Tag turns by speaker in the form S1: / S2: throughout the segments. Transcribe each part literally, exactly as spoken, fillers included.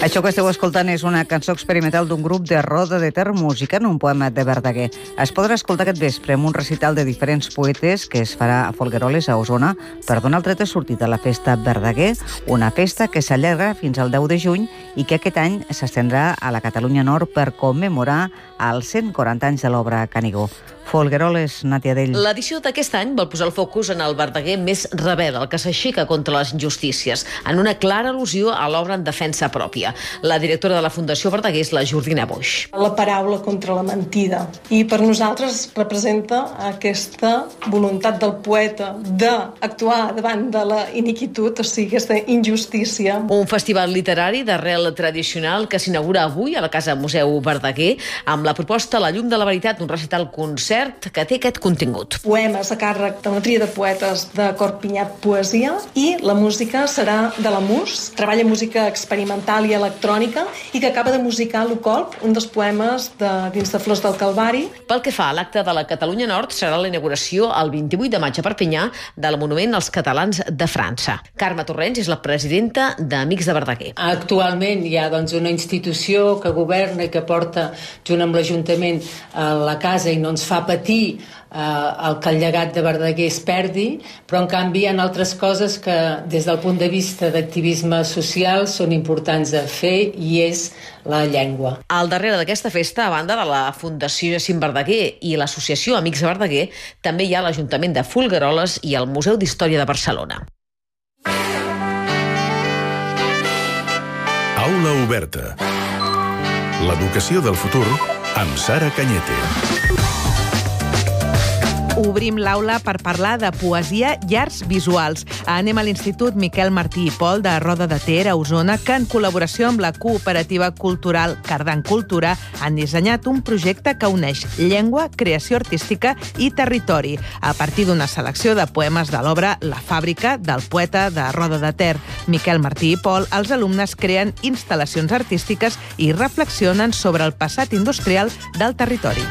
S1: Això que esteu escoltant és una cançó experimental d'un grup de Roda de Ter Música en un poema de Verdaguer. Es podrà escoltar aquest vespre amb un recital de diferents poetes que es farà a Folgueroles, a Osona, per donar el tret de sortida a la festa Verdaguer, una festa que s'allarga fins al deu de juny i que aquest any s'estendrà a la Catalunya Nord per commemorar els cent quaranta anys de l'obra Canigó. Folgueroles, Nàtia Dell.
S2: L'edició d'aquest any vol posar el focus en el Verdaguer més rebel, el que s'aixeca contra les injustícies, en una clara al·lusió a l'obra en defensa pròpia. La directora de la Fundació Verdaguer és la Jordina Boix.
S3: La paraula contra la mentida. I per nosaltres representa aquesta voluntat del poeta d'actuar davant de la iniquitud, o sigui, aquesta injustícia.
S2: Un festival literari d'arrel tradicional que s'inaugura avui a la Casa Museu Verdaguer amb la proposta La llum de la veritat, un recital concert que té aquest contingut.
S3: Poemes a càrrec de una tria de poetes de Corpinyat Poesia i la música serà de la Mus, treballa música experimental i electrònica i que acaba de musicar l'Ucolp, un dels poemes de, dins de Flors del Calvari.
S2: Pel que fa a l'acte de la Catalunya Nord, serà la inauguració el vint-i-vuit de maig a Perpinyà del Monument als Catalans de França. Carme Torrents és la presidenta d'Amics de Verdaguer.
S4: Actualment hi ha doncs, una institució que governa i que porta junt amb l'Ajuntament a la casa i no ens fa patir eh, el que el llegat de Verdaguer es perdi, però en canvi hi ha altres coses que des del punt de vista d'activisme social són importants de fer i és la llengua.
S2: Al darrere d'aquesta festa, a banda de la Fundació Jacint Verdaguer i l'Associació Amics de Verdaguer, també hi ha l'Ajuntament de Folgueroles i el Museu d'Història de Barcelona.
S5: Aula oberta. L'educació del futur amb Sara Cañete.
S6: Obrim l'aula per parlar de poesia i arts visuals. Anem a l'Institut Miquel Martí i Pol de Roda de Ter, a Osona, que en col·laboració amb la cooperativa cultural Cardan Cultura han dissenyat un projecte que uneix llengua, creació artística i territori, a partir d'una selecció de poemes de l'obra La fàbrica, del poeta de Roda de Ter. Miquel Martí i Pol, els alumnes creen instal·lacions artístiques i reflexionen sobre el passat industrial del territori.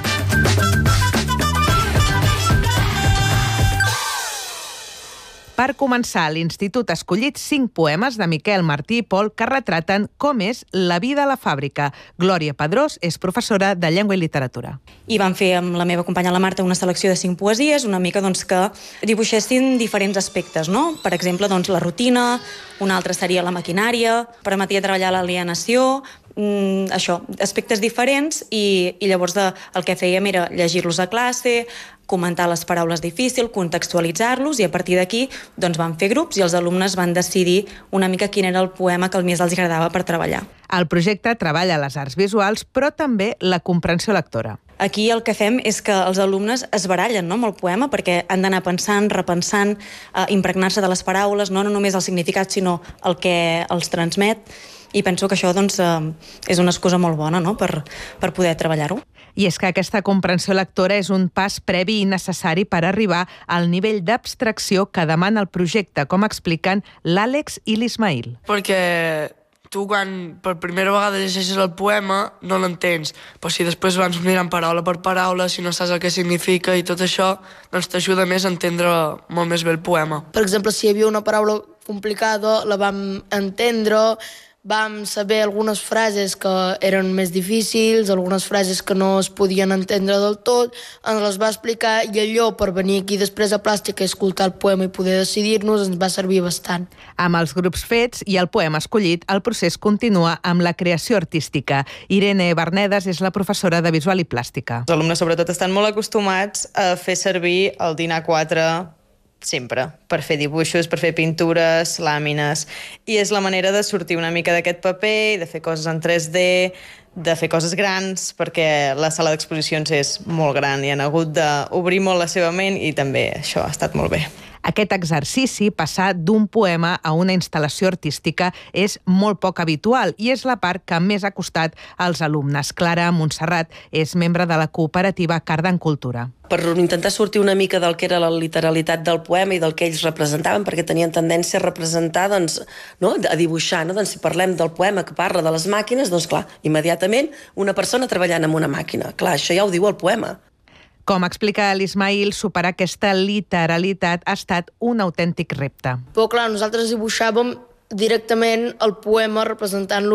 S6: Per començar, l'Institut ha escollit cinc poemes de Miquel Martí i Pol que retraten com és la vida a la fàbrica. Glòria Pedrós és professora de Llengua i Literatura.
S7: I vam fer amb la meva companya la Marta una selecció de cinc poesies, una mica doncs, que dibuixessin diferents aspectes, no? Per exemple, doncs, la rutina, una altra seria la maquinària, permetia treballar l'alienació, mm, això, aspectes diferents, i, i llavors de, el que fèiem era llegir-los a classe, comentar les paraules difícils, contextualitzar-los, i a partir d'aquí doncs, van fer grups i els alumnes van decidir una mica quin era el poema que més els agradava per treballar.
S6: El projecte treballa les arts visuals, però també la comprensió lectora.
S7: Aquí el que fem és que els alumnes es barallen, no, amb el poema, perquè han d'anar pensant, repensant, eh, impregnar-se de les paraules, no, no només el significat, sinó el que els transmet, i penso que això doncs, eh, és una excusa molt bona, no?, per, per poder treballar-ho.
S6: I és que aquesta comprensió lectora és un pas previ i necessari per arribar al nivell d'abstracció que demana el projecte, com expliquen l'Àlex i l'Ismail.
S8: Perquè tu quan per primera vegada llegeixes el poema no l'entens, però si després vas mirant paraula per paraula, si no saps el que significa i tot això, doncs t'ajuda més a entendre molt més bé el poema.
S9: Per exemple, si hi havia una paraula complicada, la vam entendre, vam saber algunes frases que eren més difícils, algunes frases que no es podien entendre del tot, ens les va explicar, i allò per venir aquí després a Plàstica i escoltar el poema i poder decidir-nos ens va servir bastant.
S6: Amb els grups fets i el poema escollit, el procés continua amb la creació artística. Irene Bernedes és la professora de Visual i Plàstica.
S10: Els alumnes sobretot estan molt acostumats a fer servir el DIN A quatre sempre, per fer dibuixos, per fer pintures, làmines, i és la manera de sortir una mica d'aquest paper, de fer coses en tres D, de fer coses grans, perquè la sala d'exposicions és molt gran i han hagut d'obrir molt la seva ment, i també això ha estat molt bé.
S6: Aquest exercici, passar d'un poema a una instal·lació artística, és molt poc habitual i és la part que més ha costat als alumnes. Clara Montserrat és membre de la cooperativa Cardan Cultura.
S11: Per intentar sortir una mica del que era la literalitat del poema i del que ells representaven, perquè tenien tendència a representar, doncs, no? a dibuixar. No? Doncs si parlem del poema que parla de les màquines, doncs clar, immediatament una persona treballant amb una màquina. Clar, això ja ho diu el poema.
S6: Com explica l'Ismail, superar aquesta literalitat ha estat un autèntic repte.
S9: Però clar, nosaltres dibuixàvem directament el poema representant-lo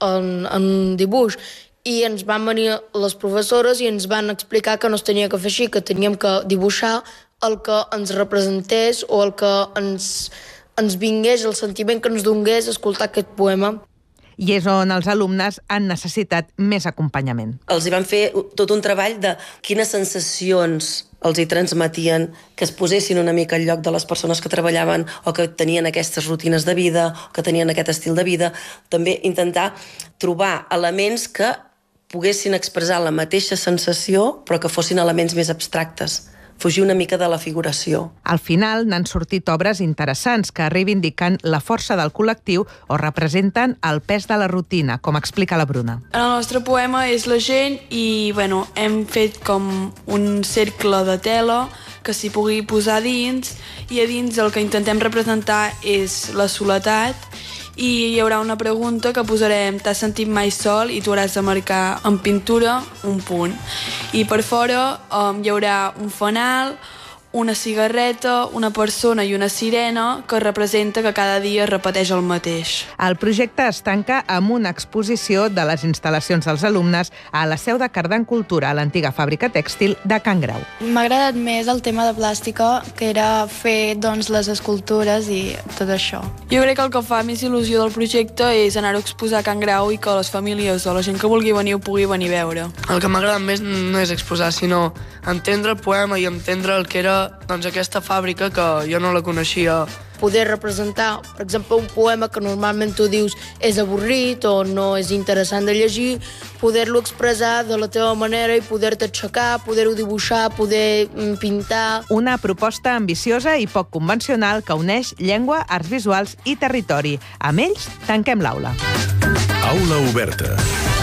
S9: en, en un dibuix. I ens van venir les professores i ens van explicar que no es tenia que fer així, que teníem que dibuixar el que ens representés o el que ens, ens vingués, el sentiment que ens donés escoltar aquest poema.
S6: I és on els alumnes han necessitat més acompanyament.
S11: Els hi van fer tot un treball de quines sensacions els hi transmetien, que es posessin una mica al lloc de les persones que treballaven o que tenien aquestes rutines de vida, o que tenien aquest estil de vida. També intentar trobar elements que poguessin expressar la mateixa sensació, però que fossin elements més abstractes. Fugir una mica de la figuració.
S6: Al final n'han sortit obres interessants que reivindiquen la força del col·lectiu o representen el pes de la rutina, com explica la Bruna.
S12: El nostre poema és la gent i bueno, hem fet com un cercle de tela que s'hi pugui posar dins i a dins el que intentem representar és la soledat i hi haurà una pregunta que posarem t'has sentit mai sol i tu hauràs de marcar en pintura un punt. I per fora um, hi haurà un fanal, una cigarreta, una persona i una sirena que representa que cada dia es repeteix el mateix.
S6: El projecte es tanca amb una exposició de les instal·lacions dels alumnes a la seu de Cardan Cultura, a l'antiga fàbrica tèxtil de Can Grau.
S13: M'ha agradat més el tema de plàstica, que era fer doncs, les escultures i tot això.
S12: Jo crec que el que fa més il·lusió del projecte és anar-ho a exposar a Can Grau i que les famílies o la gent que vulgui venir ho pugui venir a veure.
S8: El que m'agrada més no és exposar, sinó entendre el poema i entendre el que era doncs, aquesta fàbrica que jo no la coneixia.
S9: Poder representar, per exemple, un poema que normalment tu dius és avorrit o no és interessant de llegir, poder-lo expressar de la teva manera i poder-te aixecar, poder-ho dibuixar, poder pintar.
S6: Una proposta ambiciosa i poc convencional que uneix llengua, arts visuals i territori. Amb ells tanquem l'aula.
S5: Aula oberta.